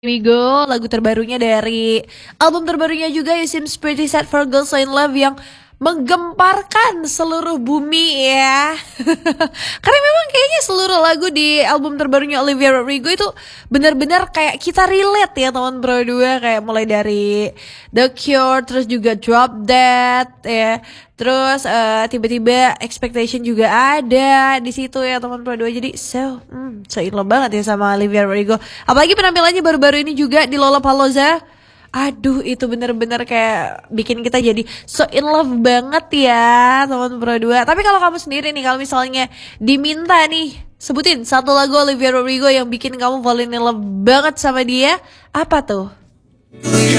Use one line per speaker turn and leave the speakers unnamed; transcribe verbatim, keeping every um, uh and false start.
Migo, lagu terbarunya dari album terbarunya juga You Seems Pretty Sad for Girls So In Love yang menggemparkan seluruh bumi ya. Karena memang kayaknya seluruh lagu di album terbarunya Olivia Rodrigo itu benar-benar kayak kita relate ya teman berdua, kayak mulai dari The Cure, terus juga Drop Dead ya. Terus uh, tiba-tiba Expectation juga ada di situ ya teman berdua. Jadi so, hmm, so in love banget ya sama Olivia Rodrigo. Apalagi penampilannya baru-baru ini juga di Lollapalooza. Aduh, itu bener-bener kayak bikin kita jadi so in love banget ya teman berdua. Tapi kalau kamu sendiri nih, kalau misalnya diminta nih sebutin satu lagu Olivia Rodrigo yang bikin kamu fall in love banget sama dia, apa tuh?